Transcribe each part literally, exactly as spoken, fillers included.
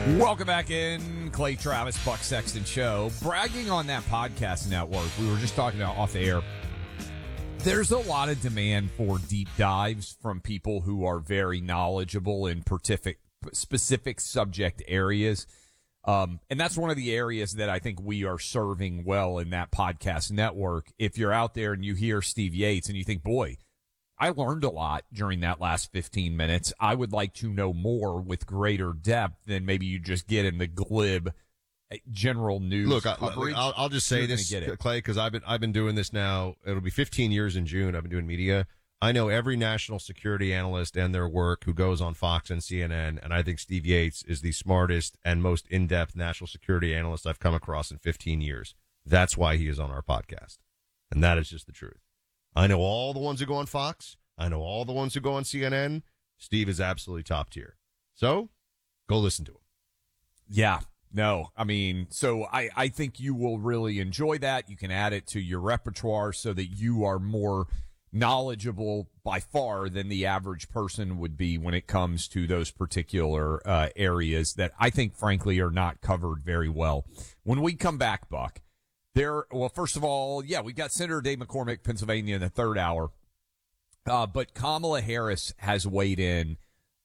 Welcome back in, Clay Travis, Buck Sexton Show. Bragging on that podcast network, we were just talking about off the air. There's a lot of demand for deep dives from people who are very knowledgeable in specific, specific subject areas. Um, and that's one of the areas that I think we are serving well in that podcast network. If you're out there and you hear Steve Yates and you think, boy, I learned a lot during that last fifteen minutes. I would like to know more with greater depth than maybe you just get in the glib general news. Look, I, coverage. I'll, I'll just say this, Clay, because I've been I've been doing this now. It'll be fifteen years in June. I've been doing media. I know every national security analyst and their work who goes on Fox and C N N, and I think Steve Yates is the smartest and most in-depth national security analyst I've come across in fifteen years. That's why he is on our podcast, and that is just the truth. I know all the ones who go on Fox. I know all the ones who go on C N N. Steve is absolutely top tier. So, go listen to him. Yeah, no, I mean, so I, I think you will really enjoy that. You can add it to your repertoire so that you are more knowledgeable by far than the average person would be when it comes to those particular uh, areas that I think, frankly, are not covered very well. When we come back, Buck, there, well, first of all, yeah, we've got Senator Dave McCormick, Pennsylvania, in the third hour. Uh, but Kamala Harris has weighed in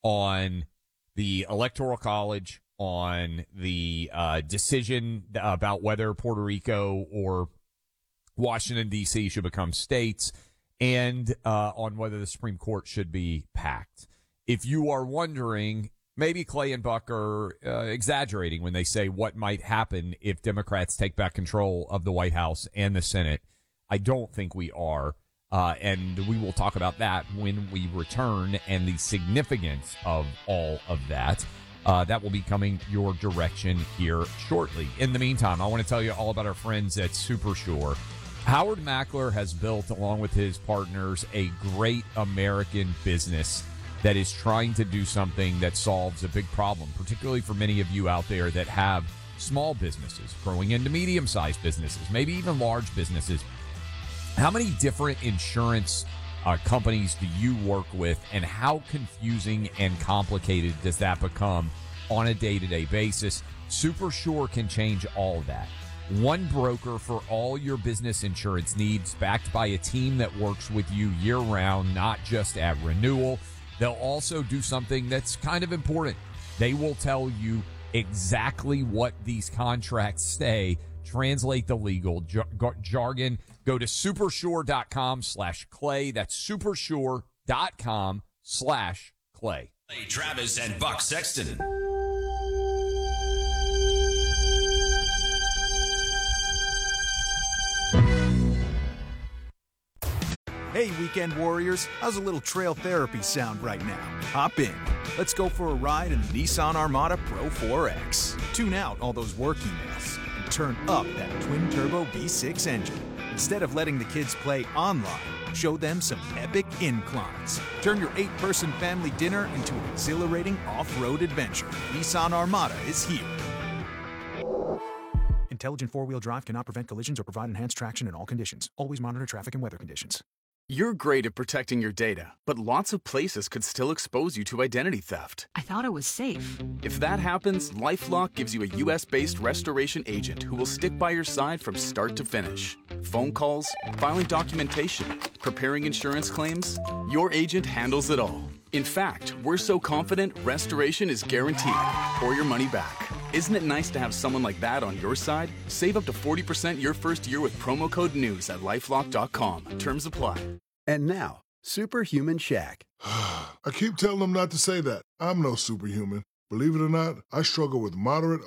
on the Electoral College, on the uh, decision about whether Puerto Rico or Washington, D C should become states, and uh, on whether the Supreme Court should be packed. If you are wondering, maybe Clay and Buck are uh, exaggerating when they say what might happen if Democrats take back control of the White House and the Senate. I don't think we are. Uh, and we will talk about that when we return and the significance of all of that. Uh, that will be coming your direction here shortly. In the meantime, I want to tell you all about our friends at Supersure. Howard Mackler has built, along with his partners, a great American business that is trying to do something that solves a big problem, particularly for many of you out there that have small businesses growing into medium-sized businesses, maybe even large businesses. How many different insurance uh, companies do you work with, and how confusing and complicated does that become on a day-to-day basis? Supersure can change all of that. One broker for all your business insurance needs, backed by a team that works with you year-round, not just at renewal. They'll also do something that's kind of important. They will tell you exactly what these contracts say, translate the legal jar- jargon. Go to supersure.com slash clay. That's supersure.com slash clay. Clay Travis and Buck Sexton. Hey, weekend warriors, how's a little trail therapy sound right now? Hop in. Let's go for a ride in the Nissan Armada Pro four X. Tune out all those work emails and turn up that twin-turbo V six engine. Instead of letting the kids play online, show them some epic inclines. Turn your eight-person family dinner into an exhilarating off-road adventure. Nissan Armada is here. Intelligent four-wheel drive cannot prevent collisions or provide enhanced traction in all conditions. Always monitor traffic and weather conditions. You're great at protecting your data, but lots of places could still expose you to identity theft. I thought it was safe. If that happens, LifeLock gives you a U S-based restoration agent who will stick by your side from start to finish. Phone calls, filing documentation, preparing insurance claims, your agent handles it all. In fact, we're so confident restoration is guaranteed or your money back. Isn't it nice to have someone like that on your side? Save up to forty percent your first year with promo code NEWS at lifelock dot com. Terms apply. And now, Superhuman Shaq. I keep telling them not to say that. I'm no superhuman. Believe it or not, I struggle with moderate